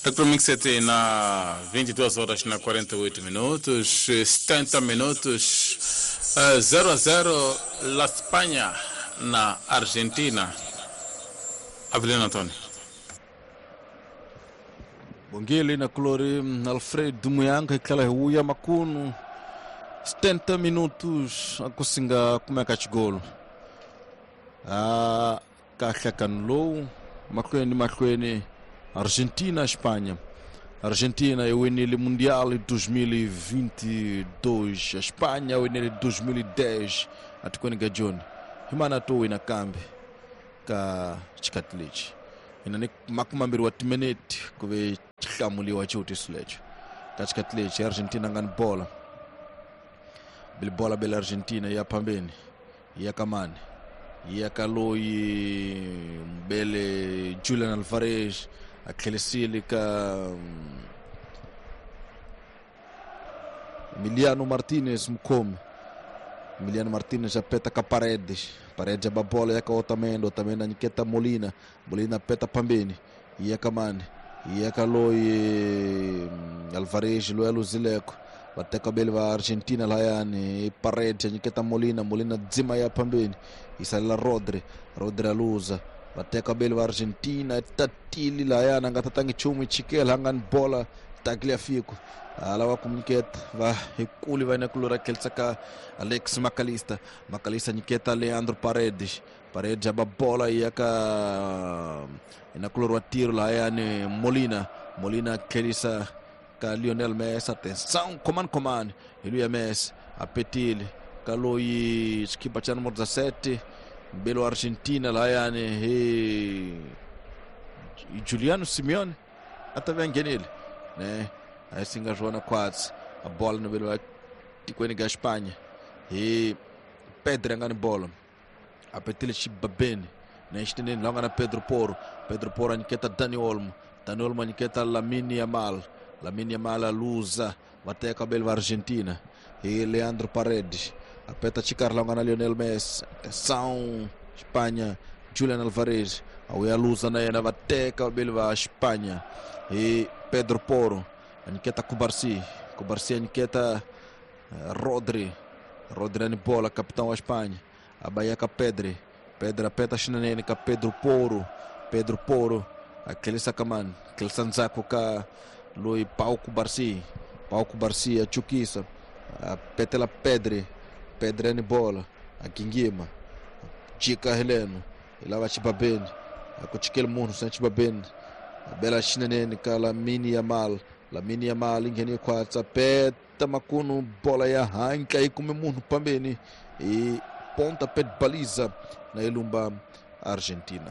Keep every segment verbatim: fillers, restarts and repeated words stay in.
Economic sete na vinte e duas horas na quarenta e oito minutos, setenta minutos, zero a zero La Espanha na Argentina. Avelino Antônio. Bongeli na Clori Alfredo Muyanga ikala huya makunu setenta minutos akusinga kumeka chigolo. Ah, kahlakan low makweni makweni Argentina Espanha. Argentina é o Enel Mundial de dois mil e vinte e dois. A Espanha é o Enel de dois mil e dez. A tukweni gajoni. Himana to ina kambi ka chikatlichi. Ina ni makumambiri wa timeneti kuwe chikamuli wa chuti sulecho. Ka chikatlichi Argentina ngani bola. Bili bola bela Argentina ya pambeni. Ya kamani. Ya kaloi bele Julian Alvarez. Aquele sílica Emiliano Martinez mkome Emiliano Martinez apeta ka Paredes Paredes aba bola yaka Otamendi Otamendi anyiketa Molina Molina peta pambeni yaka mani yaka loi Alvarez loi aluzileko bateka bele va Argentina la yani Paredes anyiketa Molina Molina dzima ya pambeni isala Rodri Rodri aluza bateka bele va Argentina tatili la yana ngatatangi chumi chikela hangan bola taglia fico ala wa comunicate va ikuli va nakulura kelsaka Alex Macalista Macalista niketa Leandro Paredes Paredes aba bola yaka inakulura tiro la yana Molina Molina kelisa ka Lionel Messi atenção command command ele é Messi apetile kaloi skipa cha número dezessete Belo Argentina lá yani he Juliano Simeone até vem nele, né? Aí se engajou na quadra, a bola no Belo Tiquene ga Espanha e Pedro engana bola. A petile chiba bene, né? Estende longa na Pedro Porro, Pedro Porro aniketa Dani Olmo, Dani Olmo aniketa Lamine Yamal, Lamine Yamal aluza, bateu cabelo Argentina e Leandro Paredes. Apeta chicar longa na Lionel Messi. Atenção Espanha Julian Alvarez ao a luz na ena bateca belva Espanha e Pedro Porro aniketa Kubarsi Kubarsi aniketa uh, Rodri Rodri ani bola capitão da Espanha abaiaca Pedri Pedro apeta chinanene ka Pedro Porro Pedro Porro aquele sacaman aquele sanzaco ka lui Pau Kubarsi Pau Kubarsi a Chukisa apeta la Pedri Pedrani bola a Kingima Chica Heleno ela vai chiba bem a kuchikele mundo sem chiba bem a bela chinanene ka Lamine Yamal Lamine Yamal ingeni kwatsa peta makuno bola ya hanka e come mundo pambeni e ponta pet baliza na Ilumba Argentina.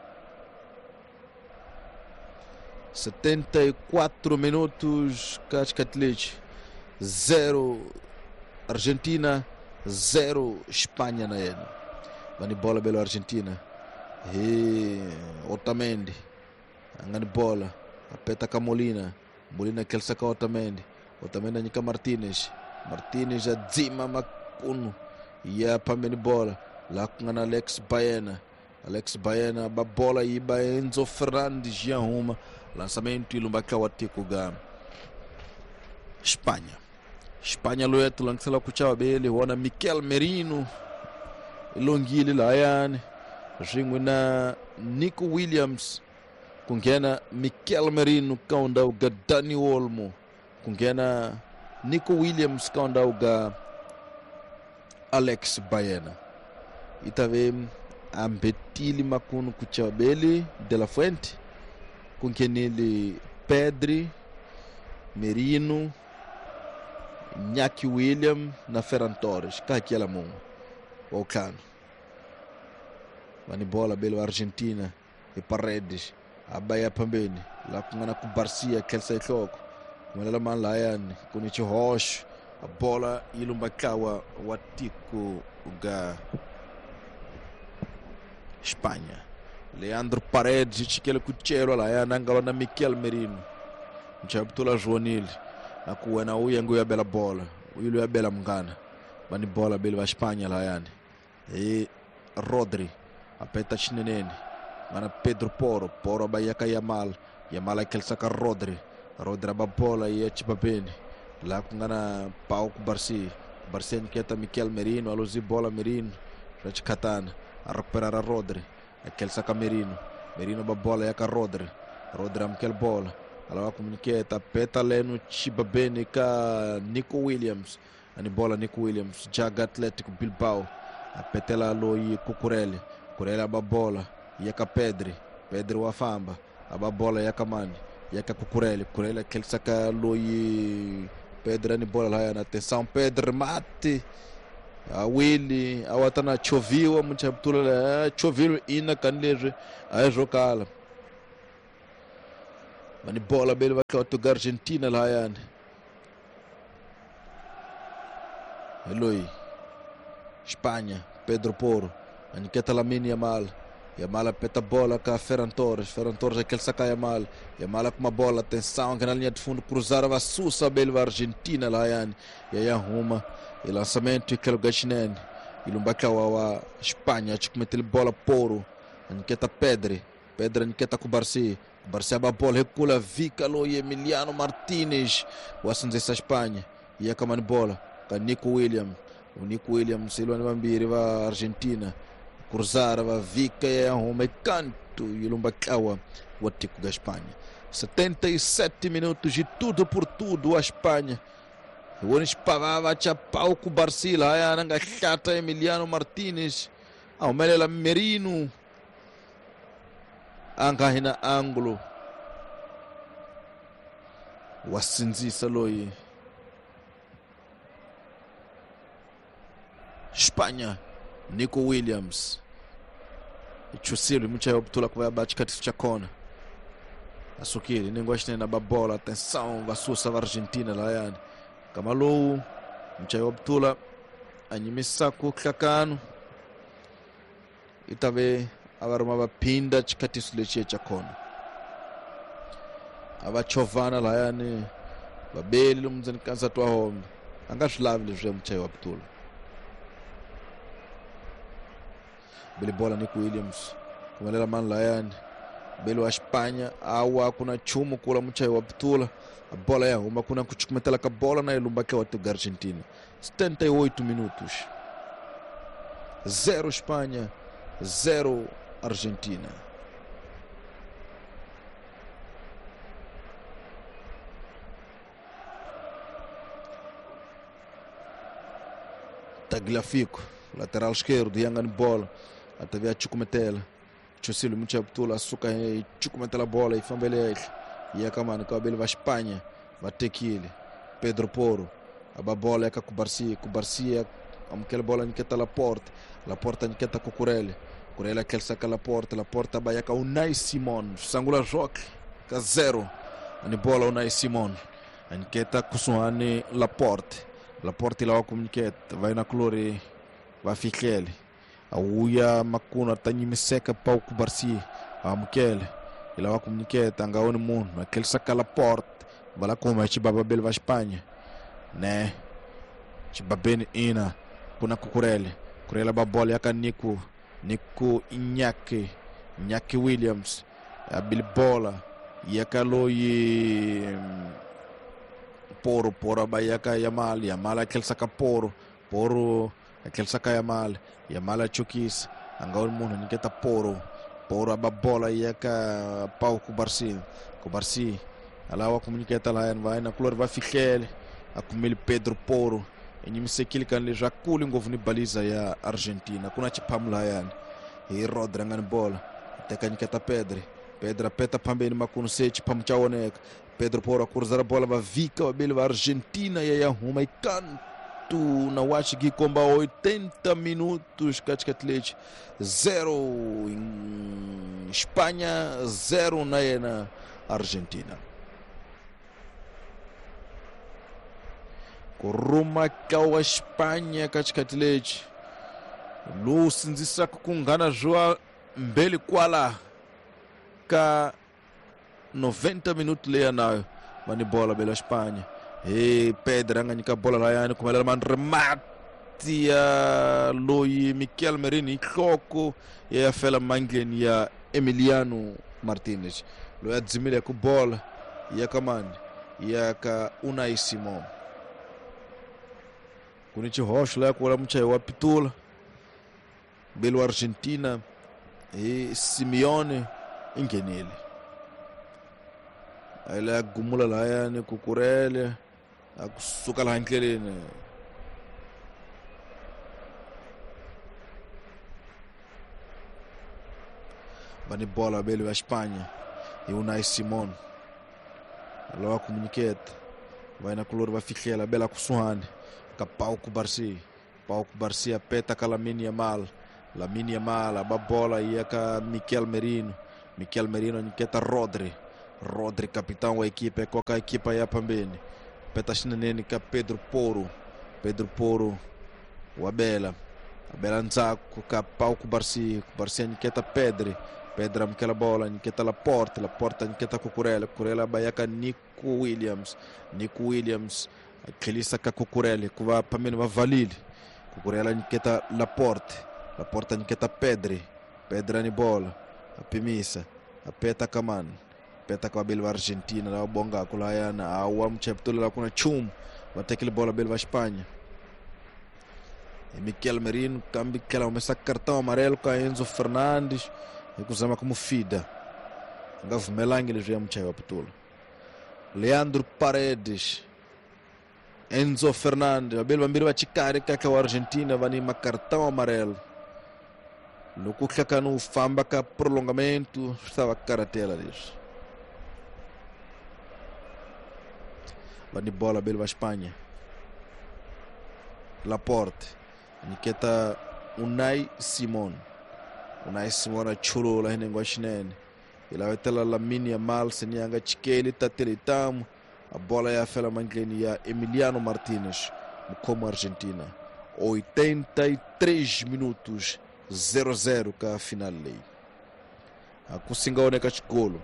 setenta e quatro minutos Cascatlich zero Argentina zero Espanha na ele. Vani bola belo Argentina. E Otamendi. Angani bola. Apeta ka Molina. Molina kelsa ka Otamendi. Otamendi anika Martinez. Martinez a dzima makuno. Ia pambeni bola. Lá com Alex Baena. Alex Baena ba bola iba Enzo Fernandes já uma. Lançamento ilumba kawatiku ga Espanha. Espanha lueto langsala kuchawa bele wana Mikel Merino ilongili la yani ringu na Nico Williams kungena Mikel Merino kaunda uga Dani Olmo kungena Nico Williams kaunda uga Alex Baena itave ambetili makuno kuchawa bele De La Fuente kungenili Pedri Merino Iñaki William na Ferran Torres kakiela mum o cano vani bola belo Argentina e Paredes abaya pambeni lá com ana Kubarsi aquele sai jogo mala man lá yani kunichi Rocha a bola ilumbakawa watiko uga Espanha Leandro Paredes chikele kuchelo lá yana ngalo na Mikel Merino mchabtula Joanil na kuwena uyengu ya bela bola uyilu ya bela mngana bani bola bela wa Espanha la yani e Rodri apeta chinenene mana Pedro Porro Porro abaiaka Yamal ya mala kelsaka Rodri Rodri aba bola ya chipapeni la kungana Pau Kubarsi Barsi niketa Mikel Merino aluzi bola Merino rachikatana a recuperare Rodri a kelsaka Merino Merino aba bola ya ka Rodri Rodri amkel bola alawa kuniketa peta leno chipapeni ka Nico Williams ani bola Nico Williams Jaga Atletico Bilbao a petela loi Cucurella Cucurella aba bola ya ka Pedri Pedri wafamba aba bola ya ka mani ya ka Cucurella Cucurella kelsaka loi Pedri ani bola lá na atenção Pedri mate a Willy awatana choviwa mchabtula choviwa ina kanleje ay jokala mani bola bele wa Argentina lá yani Eloi Espanha Pedro Porro aniketa Lamine Yamal Yamal peta bola com Ferran Torres Ferran Torres aquele saca Yamal Yamal com uma bola atenção que na linha de fundo cruzava Sussa Belva Argentina lá yani e arruma e lançamento e aquele gachinene e lumbaka wa Espanha tipo meter bola Porro aniketa Pedri Pedri aniketa com Barsi Barsi a bola recula Vica lo e Emiliano Martinez o assunto dessa Espanha e a camani bola com Nico Williams o Nico Williams ele vai ambir va Argentina cruzar va Vica e arruma canto e lumbakawa o tico da Espanha setenta e sete minutos de tudo por tudo a Espanha o espavava Pau Kubarsi lá a nanga chata Emiliano Martinez ao melela Merino anga hina ângulo wasinzisa loi Espanha Nico Williams Chusilo mcha optula kwa bate kati cha kona asukiri ningoshne na babola atenção vasusa va Argentina lá yani kama lou mcha optula anyimisa ku kakano itabe avaruma vapinda chikati suleche cha kona avachovana la yani babeli lumzani kansa twa home angashilavi leswi mcha optula bele bola Nico Williams kumelela man la yani bele wa Espanha awa kuna chumu kula mcha optula a bola ya uma kuna kuchukumetela ka bola na ilumbake wa Argentina setenta e oito minutos zero Espanha zero Argentina Tagliafico lateral esquerdo Yangan bola até a chukumetela Chusilo mucha butula suka chukumetela bola e fambele e a camana que vai Espanha bater aquele Pedro Porro a bola é com Kubarsi Kubarsi aquela bola niketa la porta la porta niketa Cucurella Cucurella aquele saca la porta la porta baiaca Unai Simon sangula rock ka zero ani bola Unai Simon niketa kusuani la porta la porta la comunicate vai na clore vai ficar auya makuna tanyi seca Pau Kubarsi amkele ila wa comunicate angaoni mundo aquele saca la porta bala como chibaba belva Espanha né chibabeni ina kuna Cucurella Cucurella ba bola yaka Nico Nico Iñaki Iñaki Williams a bilbola yaka loyi Porro Porro ba yaka Yamal Yamal aquele saca Porro Porro aquele saca Yamal Yamal chukis angaoni mundo niketa Porro Porro ba bola yaka Pau Kubarsi Kubarsi alawa comunicata lá vai na clor vai ficar a comer Pedro Porro e me sei que ele can já cooling govni baliza ya Argentina kuna chipam lá yan e Rodri ngan bola até canicata Pedro Pedro peta pambeni makuno sei chipam chaonek Pedro Porro cruzar a bola va Vica va bele va Argentina e ya uma e canto na watch que comba oitenta minutos Caticatlet zero em Espanha zero na na Argentina Roma kawa Espanha Caticatlet lu sinzisa kungana joa mbele kwala ka noventa minutos le nayo mani bola bela Espanha e Pedro anganyika bola la yani kumela man remate ya loyi Mikel Merino Cloco e a fela manglen ya Emiliano Martinez loyi a dzimile ku bola ya ka mani ya ka Unai Simon. Ku ni xihoxo la ku la muchayi wa Pitula mbeli wa Argentina hi Simeone i nghenile a la gumula layani Cucurella a kusuka laha ndleleni vani bola beli va Espanha hi Unai Simon lava ku nyiketa va ina kulori va fihlela bela kusuhani ka Pau Cubarsí. Pau Cubarsí apeta ka Lamine Yamal. Lamine Yamal a ba bola ia ka Mikel Merino. Mikel Merino nyiketa Rodri. Rodri capitão wa equipe kwa ka equipa ya pambeni. Peta shineneni ka Pedro Porro. Pedro Porro wa bela. Bela nzaku ka Pau Cubarsí. Cubarsí nyiketa Pedri. Pedra mkela bola nyiketa Laporte. Laporte nyiketa Cucurella. Cucurella ba ya ka Nico Williams. Nico Williams akilisa ka Cucurella kuva pambeni va valili. Cucurella nyiketa Laporte. Laporte nyiketa Pedri. Pedri ni bola apimisa apeta kaman peta kwa beli wa Argentina la bonga kula yana awa mcheptule la kuna chum watekele bola beli wa Espanha. E Mikel Merino kambi kela umesa cartão amarelo kwa Enzo Fernandes e kuzama como fida ngavumelangi ile mchayi wa Pitula. Leandro Paredes, Enzo Fernandes abeli bambiri wa chikari kaka wa Argentina vani macartão amarelo. Loko tlhaka no famba ka prolongamento estava karatela disso. Vani bola beli va Espanha. Laporte nyiketa Unai Simon. Unai Simon a chulula hine ngwa shinene ila wetela Lamine Yamal senianga chikeli tateli tamu. A bola ya fela mangleni ya Emiliano Martinez mkomo Argentina. oitenta e três minutos zero a zero ka final lei. Akusingaoneka chigolo.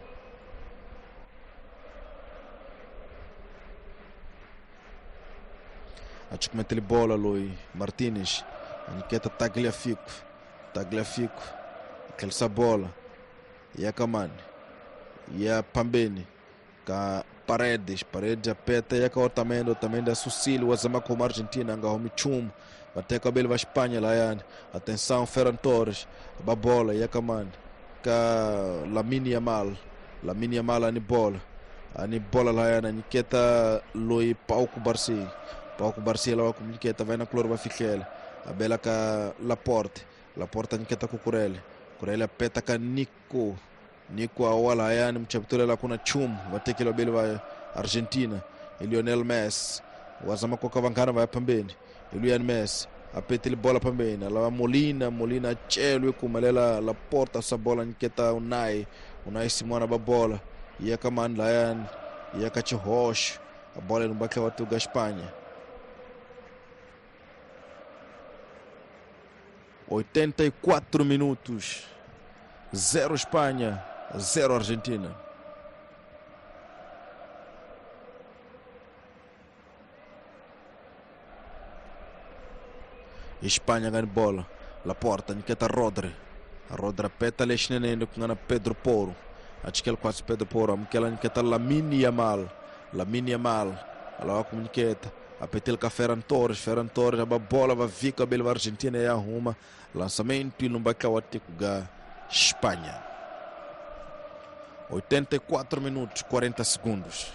Achikumetele bola loi Martinez. Aniketa Tagliafico. Tagliafico. Kelsa bola. Ya kamani. Ya pambeni. Ka Paredes. Paredes apeta ya ka Otamendi. Otamendi a Sucílio. Wazama como Argentina. Anga homi chumu. Até bele va Espanha lá yani. Atenção Ferran Torres. Ba bola ya kamani. Ka Lamine Yamal. Lamine Yamal ani bola. Ani bola lá yani. Niketa loi Pau Cubarsí. Pau Cubarsí lá com Niketa vai na cloro va fichele. A bela ka Laporte. Laporte niketa Cucurella. Cucurella peta ka Nico. Nico awala yani mchaptule la kuna chum. Vatekelo bele va Argentina. E Lionel Messi. Wazama kwa kavankana va pambeni. Lionel Messi apetele bola pambeni ala Molina Molina chelo kumalela la porta sa bola niketa Unai Unai Simon ba bola ia kaman layan ia ka chihosh a bola no baka watu ga Espanha. oitenta e quatro minutos zero Espanha zero Argentina. Espanha ganha bola. Laporta, niketa Rodri. Rodri peta leshnenende kungana Pedro Porro. Achikel quase Pedro Porro. Amkela niketa Lamine Yamal. Lamine Yamal. Alawa kum niketa. Apetel ka Ferran Torres. Ferran Torres aba bola va vika bele va Argentina ya arruma. Lançamento e lumbaka wate kuga Espanha. oitenta e quatro minutos quarenta segundos.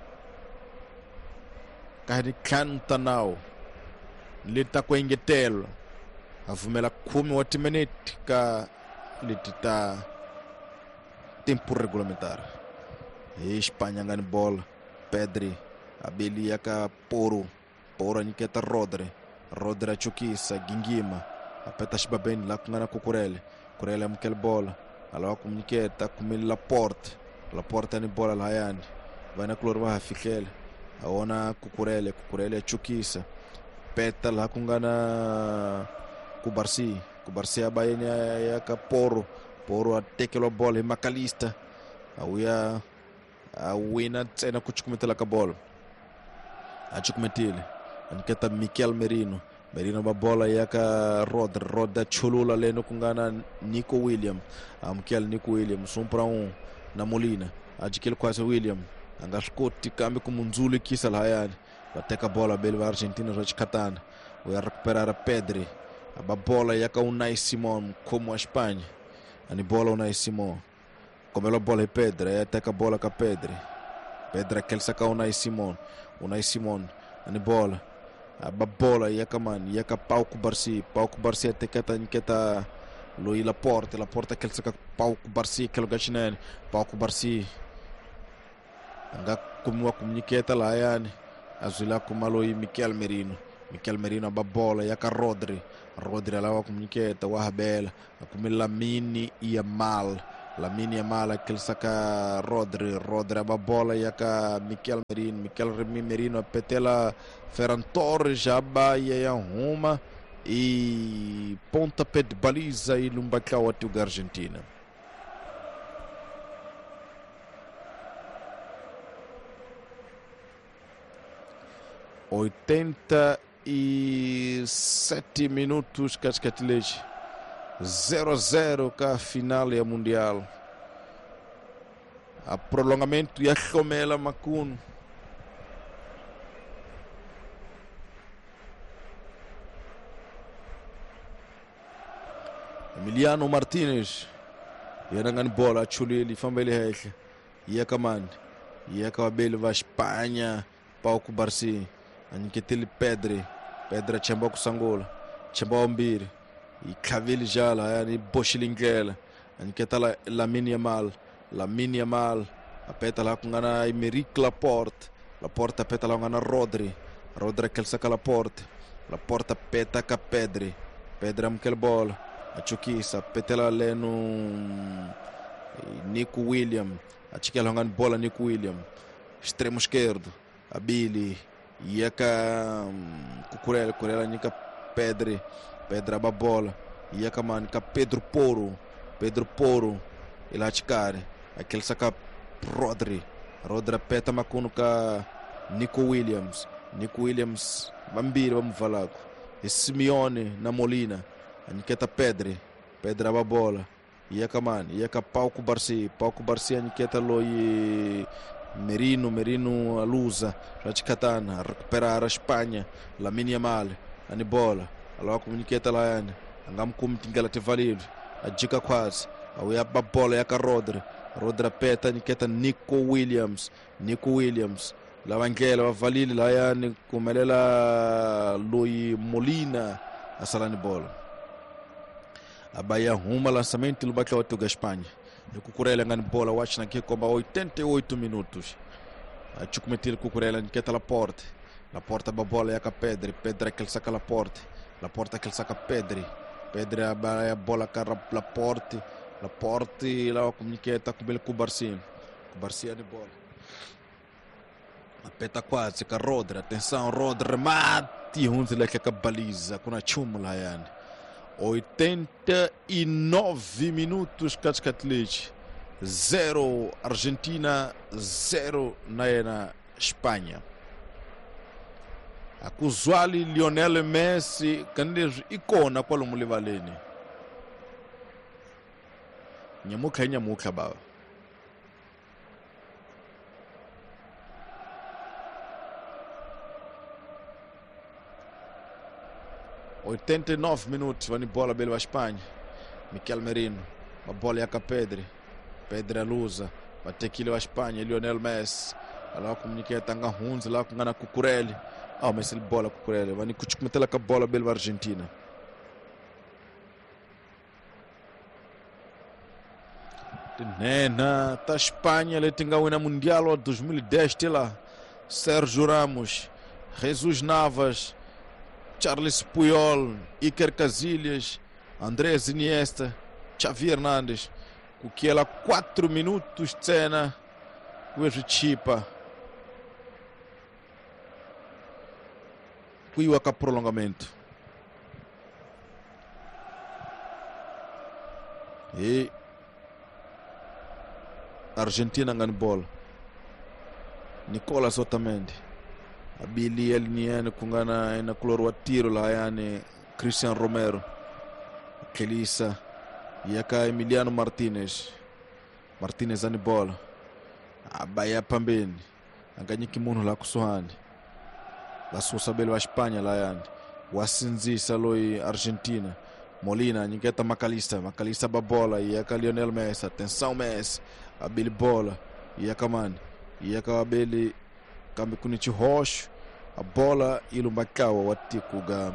Kahdi Cantanao. Lita kwa ingetelo avumela kumi wati minute ka litita tempo regulamentar. E Espanha ngani bola Pedri abeli ya ka Porro. Porro niketa Rodri. Rodri achukisa Gingima apeta shibabeni la kungana Cucurella. Cucurella mkel bola alawa kumniketa kumili Laporte. Laporte ni bola la hayani vaina kloro wa hafikele aona Cucurella. Cucurella achukisa peta la kungana Cubarsí. Cubarsí abaini ya ka Porro. Porro atekelo bola Macalista auya awina tsena kuchukumetela ka bola achukumetile aniketa Mikel Merino. Merino ba bola ya ka Rodri. Rodri chulula leno kungana Nico Williams. Amkel Nico Williams um para um na Molina. ajikele quase William angascoti kambi kumunzuli kisa lahayani bateka bola bele va Argentina rachikatana vai recuperar a Pedri a bola yaka Unai Simon como a Espanha ani bola Unai Simon como ela bola e Pedri ateka bola com a Pedri Pedri aquele saca Unai Simon Unai Simon ani bola a bola yaka man yaka Pau Kubarsi Pau Kubarsi ateka tanketa Lui Laporte Laporte aquele saca Pau Kubarsi aquele gachinene Pau Kubarsi anga kumwa kumniketa la yani azula kumaloi Mikel Merino Mikel Merino ba bola yaka Rodri Rodri ala kumniketa wa habela akumil Lamine Yamal Lamine Yamal aquele saca Rodri Rodri ba bola yaka Mikel Merino Mikel Merino petela Ferran Torres jaba ya huma e pontapé de baliza e lumbacau até o Argentina. oitenta e sete minutos Cascatelege zero a zero com a final e a mundial. A prolongamento e a Romela Macuno. Emiliano Martinez yanangan bola chulili fambele heke yakaman yakabele va Espanha Pau Kubarsi aniketele Pedri Pedri chamba ku Sangola chamba mbiri ikavili jala yani boshilingela aniketala Lamine Yamal Lamine Yamal apeta la kungana Aymeric Laporte Laporte apeta la kungana Rodri Rodri kelsa Laporte Laporte apeta ka Pedri Pedri amkel bola a Chukisa petela leno Nico William a chikela hangan bola Nico William extremo esquerdo a Billy yaka Cucurella Cucurella nika Pedri Pedri a bola yaka man ka Pedro Porro Pedro Porro ila chikare aquele saca Rodri Rodri peta makuno ka Nico Williams Nico Williams bambiri vamos falar e Simeone na Molina aniketa Pedri Pedri a bola yaka man yaka Pau Kubarsi Pau Kubarsi aniketa loi Merino Merino alusa rachikatana recuperar a Espanha Lamine Yamal ani bola alo comunicata lá yani angam kumtingala te valido ajika quase awe a bola yaka Rodri Rodri peta aniketa Nico Williams Nico Williams la vangela valile lá yani kumelela loi Molina asalani bola abaya huma lançamento do Bacalhau da Espanha e Cucurella ngani bola watch na kikoba oitenta e oito minutos a chukumetil Cucurella nketa Laporte Laporte ba bola yaka Pedri Pedri aquele saca Laporte Laporte aquele saca Pedri Pedri a bola cara Laporte Laporte lá comunicata com ele Kubarsi Kubarsi de bola apeta quase com Rodri atenção Rodri remate hunzi lá que a baliza com a chuma lá yani oitenta e nove minutos Cascatelege zero Argentina zero na Espanha akuzwali Lionel Messi kandejo ikona kwalo mulivaleni nyamuka nyamuka baba oitenta e nove minutos vani bola pela Espanha Mikel Merino a bola yaka Pedri Pedri alusa bate kilo a Espanha Lionel Messi ala comunicata nga hunzi lá com ngana Cucurella ah mas ele bola Cucurella vani kuchukmetela ka bola pela Argentina nena ta Espanha ele tinha wina mundial dois mil e dez lá Sérgio Ramos Jesus Navas Charles Puyol, Iker Casillas, Andrés Iniesta, Xavi Hernandes, o que ela quatro minutos de cena, o Chipa, o que prolongamento. E Argentina ganha bola. Nicolas Otamendi. Abili aliniane kungana ina kulorwa tiro la yani Christian Romero Kelisa yaka Emiliano Martinez Martinez ani bola abaya pambeni anganyiki munhu la kusuhani vasusa beli wa Espanha lá yani wasinzisa loyi Argentina. Molina nyingeta Macalista, Macalista ba bola yaka Lionel Messi, atenção Messi, abeli bola yaka mani yaka abeli kambi kunichi roxo a bola ilumbakawa watiku ga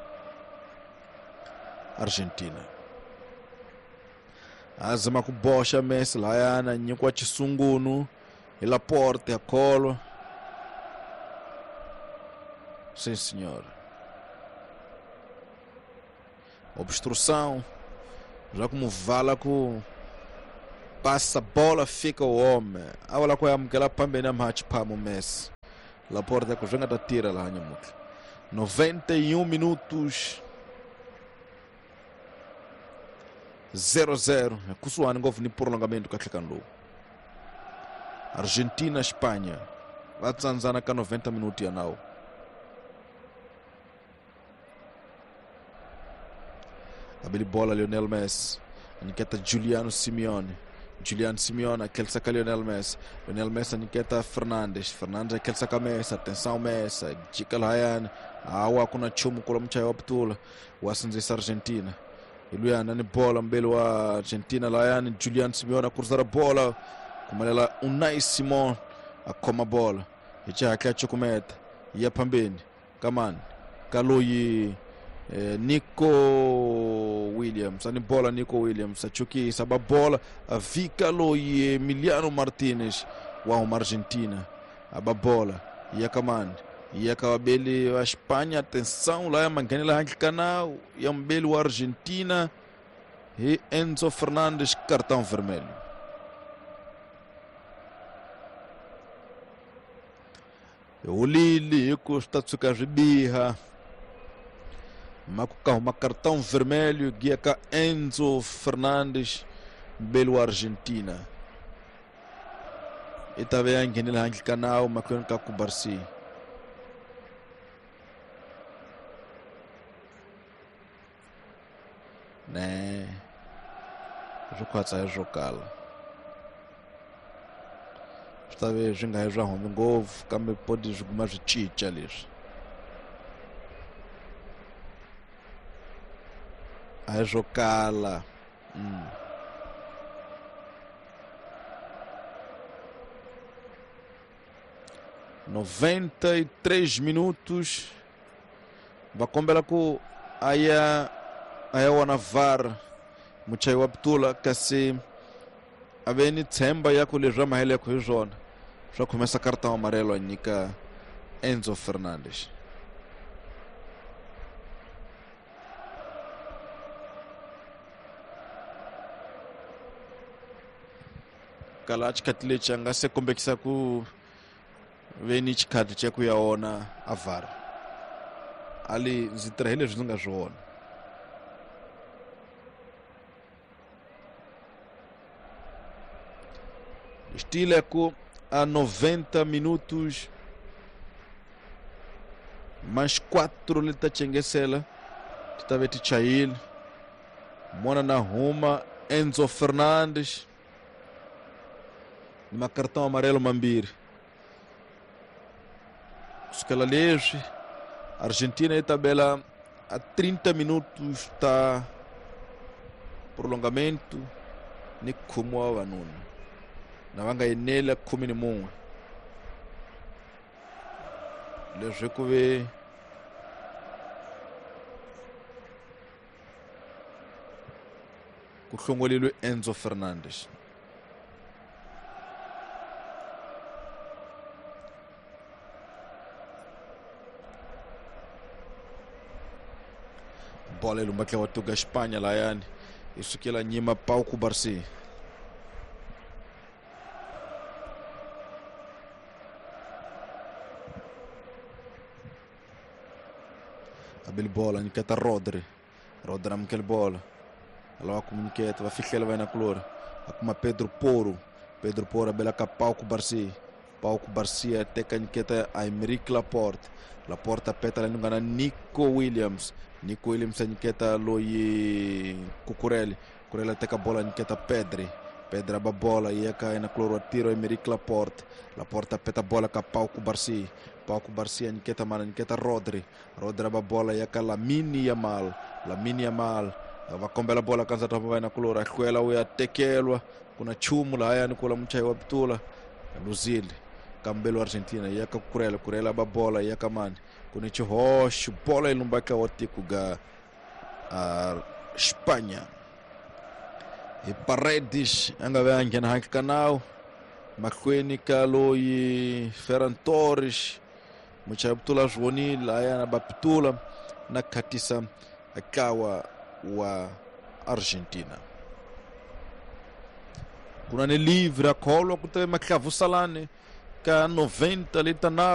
Argentina. Azama kubosha Messi lá yana nyikwa chisungunu ila porta ya colo. Sim senhor. Obstrução, já como vala com passa a bola fica o homem. Agora com a mulher pambe na match para o Messi. La porta que joga da tira lá na noventa e um minutos. zero a zero. Kusuani govni prolongamento katlekando. Argentina Espanha. Vatsanzana ka noventa minutos ya nao. Abeli bola Lionel Messi, aniketa Juliano Simeone, Juliano Simeone aquele saca Lionel Messi, Lionel Messi aniketa Fernandes, Fernandes aquele saca Messi, atenção Messi, Jica Layan, a awa kuna chumu kula mchai optula, wasinzisa Argentina, Iluana ni bola mbele wa Argentina Layan, Juliano Simeone cruzar a bola, kumalela Unai Simon akoma bola, icha akia chukumeta, ia pambeni, kamani, kaloyi Eh, Nico Williams, ani bola Nico Williams, achuki saba bola avika lo e Emiliano Martinez wa uma Argentina, aba bola ia kaman ia kabeli wa Espanha, atenção lá mangani lá aqui canal ia mbeli wa Argentina e Enzo Fernandes cartão vermelho. O Lili custa tsukaribiha Macuca uma cartão vermelho guia cá Enzo Fernandes belo Argentina. E também aqui no canal Macuca com Barci. Né? Jogar sai jogar. Está vendo jogar já um gol, câmbio pode jogar mais chicha ali. A jogá-la. Hum. noventa e três minutos. Vai combela com aí a aí o Navar. Muchai Abdullah kasi abeni temba ya kuleja mahele kwa jona. Já começa cartão amarelo a nika Enzo Fernandes. Kalach katile changa se kombekisa ku veni chikati cha kuyaona avar ali zitrahele zunga jona estile ku a noventa minutos mais quatro lita chengesela titaveti chail mona na Roma Enzo Fernandes uma cartão amarelo mambir. Escala leve. Argentina e tabela a trinta minutos está prolongamento ni kumwa wanunu. Na wanga enela kumi ni mungu. Leve kuwe kuhlongolelwe Enzo Fernandes. Bola ilumbakia watu ga Espanha lá yani isso que ela nyima pau com Barci. Abel bola niketa Rodri Rodri amkel bola ela comunicata vai ficar ela vai na clora akuma Pedro Porro Pedro Porro abela ka pau com Barci pau com Barci até que niketa a Aymeric Laporte Laporte peta lá nungana Nico Williams Nico Williams niketa loyi Cucurelli Cucurelli até que a bola niketa Pedri pedra a bola e cai na cloro tiro Emerick Laporte. Laporte apeta a bola com Pau Cubarsi. Pau Cubarsi Niqueta Mana, Niqueta Rodri. Rodri a bola e cai Lamine Yamal. Lamine Yamal vai combela a bola cansa tá vai na cloro. Aquela o tekelwa kuna chumula haya nikula mchai wa bitula. Luzil Cambelo Argentina e cai Curela, Curela a bola e cai man. Kuna chihosh bola ilumbaka watiku ga a Espanha. E Paredes anga vanga na canal Makwini Kalo e Ferran Torres Muchabtula Joni lá na Baptula na Katisa akawa wa Argentina. Kuna ni livre a colo kutema kavusalane ka noventa litana